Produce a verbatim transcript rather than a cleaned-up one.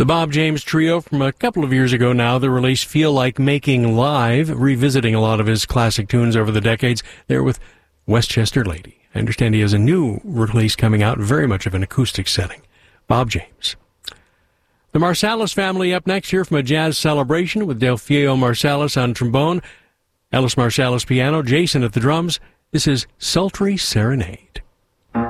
The Bob James Trio from a couple of years ago now, the release Feel Like Making Live, revisiting a lot of his classic tunes over the decades. There with Westchester Lady. I understand he has a new release coming out, very much of an acoustic setting. Bob James. The Marsalis family up next here from a jazz celebration with Delfino Marsalis on trombone, Ellis Marsalis piano, Jason at the drums. This is Sultry Serenade.